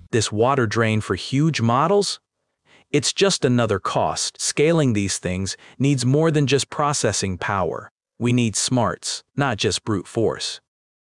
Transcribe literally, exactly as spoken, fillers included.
This water drain for huge models? It's just another cost. Scaling these things needs more than just processing power. We need smarts, not just brute force.